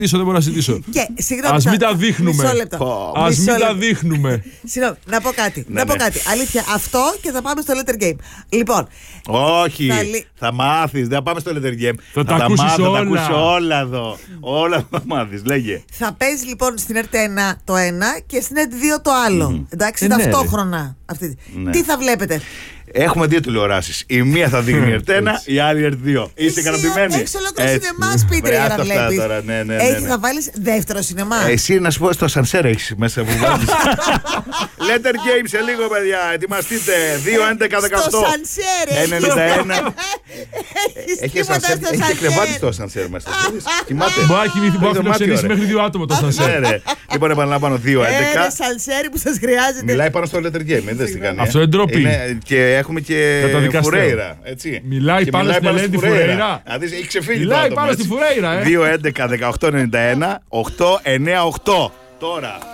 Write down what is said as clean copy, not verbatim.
Δεν μπορώ να ζητήσω. Ας μην τα δείχνουμε. Ας μην τα δείχνουμε. Συγγνώμη, να πω κάτι. Αλήθεια, αυτό και θα πάμε στο letter game. Λοιπόν. Όχι, θα μάθεις. Δεν θα πάμε στο letter game. Θα τα ακούσεις όλα. Θα τα ακούσεις όλα εδώ. Όλα θα μάθεις. Λέγε. Θα παίζει λοιπόν στην ΕΡΤ1 το ένα και στην ΕΡΤ2 το άλλο. Εντάξει, ταυτόχρονα. Τι θα βλέπετε? Έχουμε δύο τηλεοράσεις. Η μία θα δείχνει ΕΡΤ1, η άλλη ΕΡΤ2. Είσαι ικανοποιημένη? Έχεις ολόκληρο σινεμά σπίτι για να βλέπεις. Έχεις να βάλεις δεύτερο σινεμά. Εσύ να σου πω, στο σανσέρ έχεις μέσα που βάλεις. Letter game σε λίγο, παιδιά. Ετοιμαστείτε. 2-11-18. Στο σανσέρ 91. Έχει και κρεβάτι στο σανσέρ μέσα. Κοιμάται. Μπορεί να φιλοξενήσει μέχρι 2 άτομα το σανσέρ. Λοιπόν, επαναλαμβάνω 2-11. Ένα σανσέρ που σας χρειάζεται. Μιλάει πάνω στο letter game. Αυτό είναι ντροπή. Και έχουμε και Φουρέιρα. Μιλάει πάνω στην Ελένη Φουρέιρα. Έχει ξεφύγει. Μιλάει πάνω στη Φουρέιρα. 2-11-18-91 8-9-8. Τώρα.